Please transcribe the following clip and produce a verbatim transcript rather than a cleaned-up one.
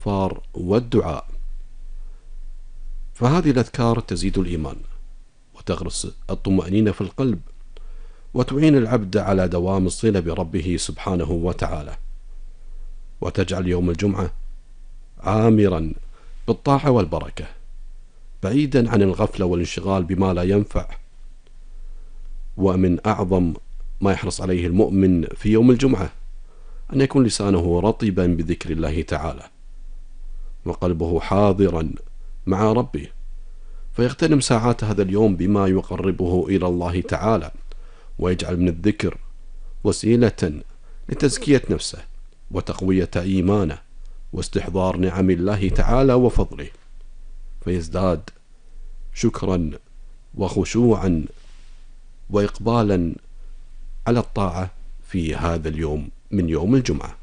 الاستغفار والدعاء. فهذه الأذكار تزيد الإيمان وتغرس الطمأنينة في القلب، وتعين العبد على دوام الصلة بربه سبحانه وتعالى، وتجعل يوم الجمعة عامرا بالطاعة والبركة، بعيدا عن الغفلة والانشغال بما لا ينفع. ومن أعظم ما يحرص عليه المؤمن في يوم الجمعة أن يكون لسانه رطبا بذكر الله تعالى، وقلبه حاضرا مع ربه، فيغتنم ساعات هذا اليوم بما يقربه إلى الله تعالى، ويجعل من الذكر وسيلة لتزكية نفسه وتقوية إيمانه واستحضار نعم الله تعالى وفضله، فيزداد شكرا وخشوعا وإقبالا على الطاعة في هذا اليوم من يوم الجمعة.